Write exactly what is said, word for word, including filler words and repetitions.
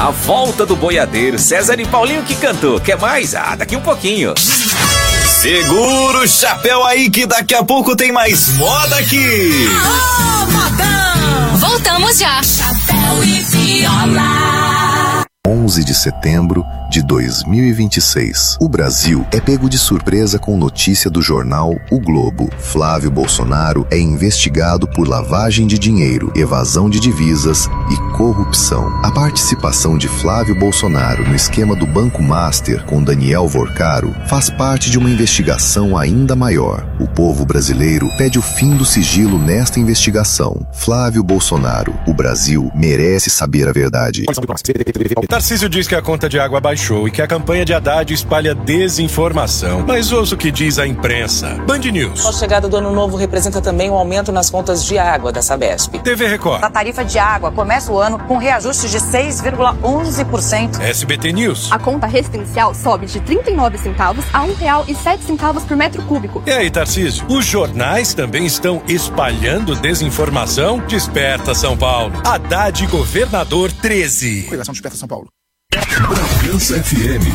A volta do boiadeiro, César e Paulinho que cantou. Quer mais? Ah, daqui um pouquinho. Segura o chapéu aí que daqui a pouco tem mais moda aqui. Alô, modão! Voltamos já. Chapéu e viola. onze de setembro de dois mil e vinte e seis. O Brasil é pego de surpresa com notícia do jornal O Globo. Flávio Bolsonaro é investigado por lavagem de dinheiro, evasão de divisas e corrupção. A participação de Flávio Bolsonaro no esquema do Banco Master com Daniel Vorcaro faz parte de uma investigação ainda maior. O povo brasileiro pede o fim do sigilo nesta investigação. Flávio Bolsonaro, o Brasil merece saber a verdade. Tarcísio diz que a conta de água baixou e que a campanha de Haddad espalha desinformação. Mas ouça o que diz a imprensa. Band News. A chegada do ano novo representa também um aumento nas contas de água da Sabesp. T V Record. A tarifa de água começa o ano com reajuste de seis vírgula onze por cento. S B T News. A conta residencial sobe de trinta e nove centavos a um real e sete centavos por metro cúbico. E aí, Tarcísio? Os jornais também estão espalhando desinformação? Desperta, São Paulo. Haddad governador treze. Correção Desperta São Paulo. Bragança F M